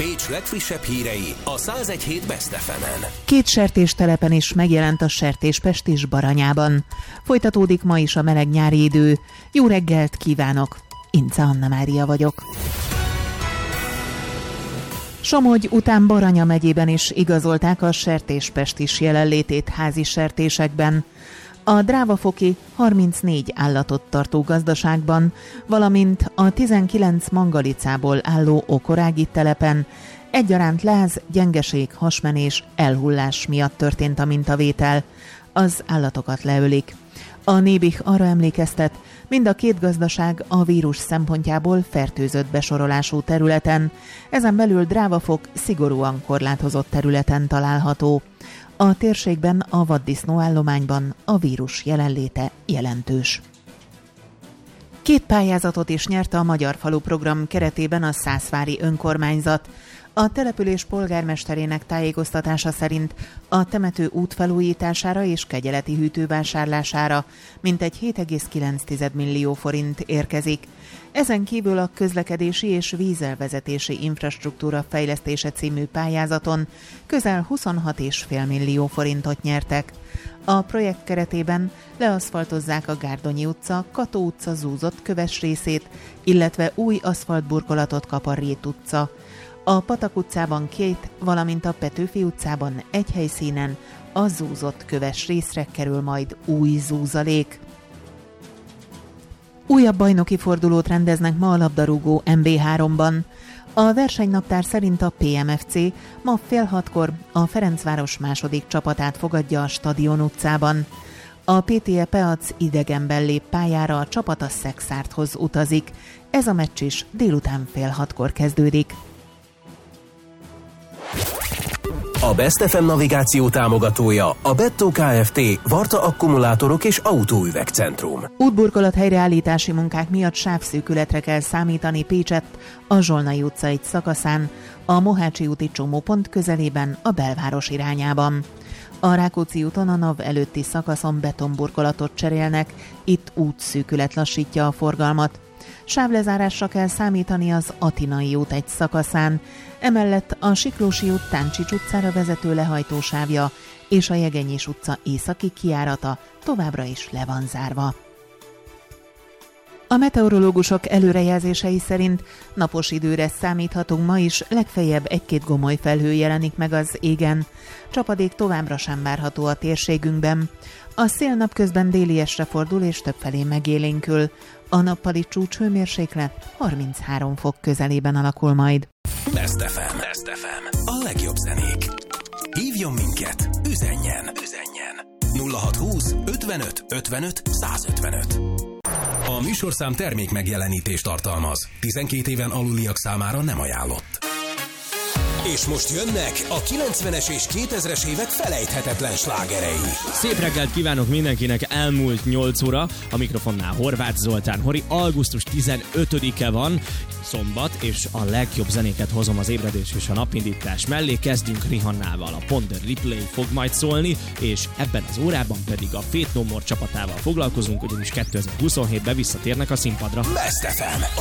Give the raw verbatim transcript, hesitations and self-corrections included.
Pécs legfrissebb hírei a száz egy hét Best ef emen. Két sertéstelepen is megjelent a sertéspest is Baranyában. Folytatódik ma is a meleg nyári idő. Jó reggelt kívánok! Ince Anna Mária vagyok. Somogy után Baranya megyében is igazolták a sertéspestis jelenlétét házi sertésekben. A drávafoki harmincnégy állatot tartó gazdaságban, valamint a tizenkilenc mangalicából álló okorági telepen egyaránt láz, gyengeség, hasmenés, elhullás miatt történt a mintavétel. Az állatokat leölik. A Nébih arra emlékeztet, mind a két gazdaság a vírus szempontjából fertőzött besorolású területen, ezen belül Drávafok szigorúan korlátozott területen található. A térségben a vaddisznóállományban a vírus jelenléte jelentős. Két pályázatot is nyerte a Magyar Falu program keretében a Szászvári önkormányzat. A település polgármesterének tájékoztatása szerint a temető út felújítására és kegyeleti hűtő vásárlására mintegy hét egész kilenc millió forint érkezik. Ezen kívül a közlekedési és vízelvezetési infrastruktúra fejlesztése című pályázaton közel huszonhat egész öt millió forintot nyertek. A projekt keretében leaszfaltozzák a Gárdonyi utca, Kató utca zúzott köves részét, illetve új aszfaltburkolatot kap a Rét utca. A Patak utcában két, valamint a Petőfi utcában egy helyszínen a zúzott köves részre kerül majd új zúzalék. Újabb bajnoki fordulót rendeznek ma a labdarúgó em bé háromban. A versenynaptár szerint a pé em ef cé ma fél hatkor a Ferencváros második csapatát fogadja a Stadion utcában. A pé té e Peac idegenben lép pályára, a csapat a Szexárthoz utazik. Ez a meccs is délután fél hatkor kezdődik. A Best ef em navigáció támogatója a Bettó Kft. Varta akkumulátorok és autóüvegcentrum. Útburkolat helyreállítási munkák miatt sávszűkületre kell számítani Pécsett, a Zsolnai utca egy szakaszán, a Mohácsi úti csomópont közelében a belváros irányában. A Rákóczi úton a NAV előtti szakaszon betonburkolatot cserélnek, itt útszűkület lassítja a forgalmat. Sávlezárásra kell számítani az Atinai út egy szakaszán, emellett a Siklósi út Táncsics utcára vezető lehajtósávja és a Jegenyés utca északi kijárata továbbra is le van zárva. A meteorológusok előrejelzései szerint napos időre számíthatunk ma is, legfeljebb egy-két gomoly felhő jelenik meg az égen. Csapadék továbbra sem várható a térségünkben. A szél napközben déliesre fordul és többfelé megélénkül. A nappali csúcshőmérséklet harminchárom fok közelében alakul majd. Best ef em. Best ef em. A legjobb zenék. Hívjon minket, üzenjen, üzenjen. nulla hat húsz ötvenöt ötvenöt százötvenöt. A műsorszám termék megjelenítést tartalmaz. tizenkét éven aluliak számára nem ajánlott. És most jönnek a kilencvenes és kétezres évek felejthetetlen slágerei. Szép reggelt kívánok mindenkinek, elmúlt nyolc óra, a mikrofonnál Horváth Zoltán Hori, augusztus tizenötödike van, szombat, és a legjobb zenéket hozom az ébredés és a napindítás mellé. Kezdünk Rihannával, a Ponder Replay fog majd szólni, és ebben az órában pedig a Faith No More csapatával foglalkozunk, ugyanis kétezer-huszonhétben visszatérnek a színpadra. Best ef em.